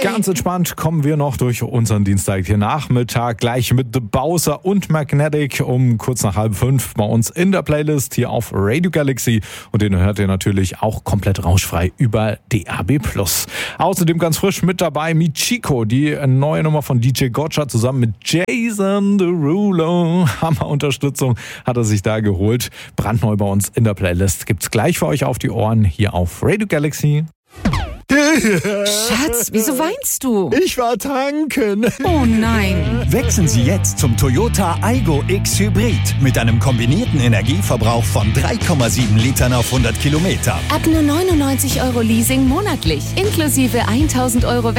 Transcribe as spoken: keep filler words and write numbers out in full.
Ganz entspannt kommen wir noch durch unseren Dienstag hier Nachmittag gleich mit The Bowser und Magnetic um kurz nach halb fünf bei uns in der Playlist hier auf Radio Galaxy. Und den hört ihr natürlich auch komplett rauschfrei über D A B plus. Außerdem ganz frisch mit dabei Michiko, die neue Nummer von D J Gotcha zusammen mit Jason Derulo. Hammer-Unterstützung hat er sich da geholt. Brandneu bei uns in der Playlist. Gibt's gleich für euch auf die Ohren hier auf Radio Galaxy. Schatz, wieso weinst du? Ich war tanken. Oh nein. Wechseln Sie jetzt zum Toyota Aygo X Hybrid mit einem kombinierten Energieverbrauch von drei Komma sieben Litern auf hundert Kilometer. Ab nur neunundneunzig Euro Leasing monatlich, inklusive tausend Euro